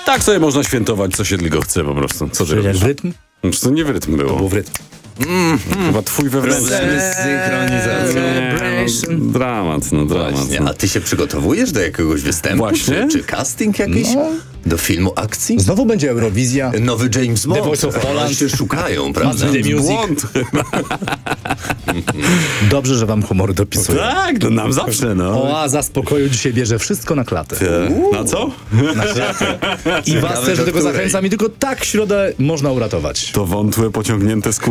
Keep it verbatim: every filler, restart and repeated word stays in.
Tak sobie można świętować, co się tylko chce po prostu. Co ty Czyli robisz? w rytm? Znaczy, to nie w rytm było. Był w rytm. Chyba twój wewnętrzny. Problemy z synchronizacją. Nie, no, dramat, no dramat. Właśnie. No. A ty się przygotowujesz do jakiegoś występu? Właśnie. Czy, czy casting jakiś? No. Do filmu akcji? Znowu będzie Eurowizja. Nowy James Bond. Voice of Holland. Oni się szukają, prawda? The Music. Błąd. Dobrze, że wam humor dopisuje. Tak, no nam zawsze, no. Oaza spokoju dzisiaj bierze wszystko na klatę. E, Na co? I was też do tego której. zachęcam i tylko tak środę można uratować. To wątłe, pociągnięte skóry.